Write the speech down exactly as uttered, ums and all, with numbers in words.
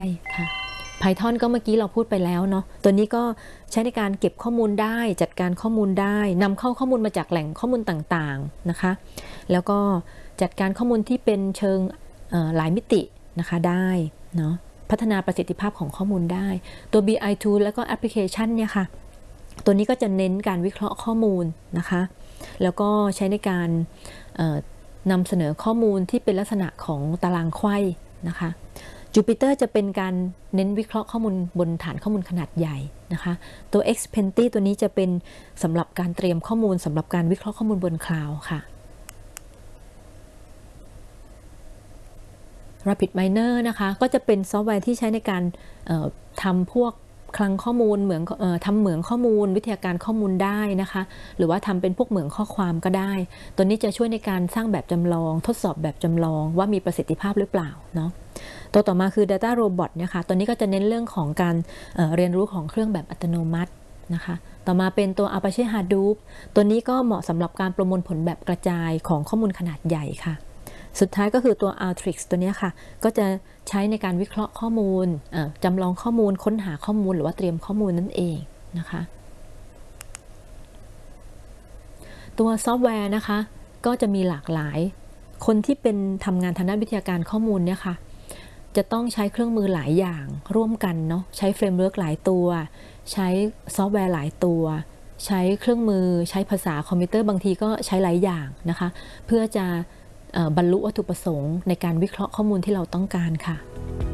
ใช่ค่ะ Python ก็เมื่อกี้เราพูดไปแล้วเนาะตัวนี้ก็ใช้ในการเก็บข้อมูลได้จัดการข้อมูลได้นำเข้าข้อมูลมาจากแหล่งข้อมูลต่างๆนะคะแล้วก็จัดการข้อมูลที่เป็นเชิงหลายมิตินะคะได้เนาะพัฒนาประสิทธิภาพของข้อมูลได้ตัว บี ไอ Tool แล้วก็แอปพลิเคชันเนี่ยค่ะตัวนี้ก็จะเน้นการวิเคราะห์ข้อมูลนะคะแล้วก็ใช้ในการนำเสนอข้อมูลที่เป็นลักษณะของตารางไขว้นะคะJupyter จะเป็นการเน้นวิเคราะห์ข้อมูลบนฐานข้อมูลขนาดใหญ่นะคะตัว Xpenti ตัวนี้จะเป็นสำหรับการเตรียมข้อมูลสำหรับการวิเคราะห์ข้อมูลบนคลาวด์ค่ะ RapidMiner นะคะก็จะเป็นซอฟต์แวร์ที่ใช้ในการทำพวกคลังข้อมูลเหมืองเอ่อทำเหมืองข้อมูลวิทยาการข้อมูลได้นะคะหรือว่าทำเป็นพวกเหมืองข้อความก็ได้ตัวนี้จะช่วยในการสร้างแบบจำลองทดสอบแบบจำลองว่ามีประสิทธิภาพหรือเปล่าเนาะตัวต่อมาคือ Data Robot เนี่ยค่ะตัวนี้ก็จะเน้นเรื่องของการเอ่อเรียนรู้ของเครื่องแบบอัตโนมัตินะคะต่อมาเป็นตัว Apache Hadoop ตัวนี้ก็เหมาะสำหรับการประมวลผลแบบกระจายของข้อมูลขนาดใหญ่ค่ะสุดท้ายก็คือตัว Alteryx ตัวนี้ค่ะก็จะใช้ในการวิเคราะห์ข้อมูลจำลองข้อมูลค้นหาข้อมูลหรือว่าเตรียมข้อมูลนั่นเองนะคะตัวซอฟต์แวร์นะคะก็จะมีหลากหลายคนที่เป็นทำงานทางด้านวิทยาการข้อมูลเนี่ยค่ะจะต้องใช้เครื่องมือหลายอย่างร่วมกันเนาะใช้เฟรมเวิร์กหลายตัวใช้ซอฟต์แวร์หลายตัวใช้เครื่องมือใช้ภาษาคอมพิวเตอร์บางทีก็ใช้หลายอย่างนะคะเพื่อจะบรรลุวัตถุประสงค์ในการวิเคราะห์ข้อมูลที่เราต้องการค่ะ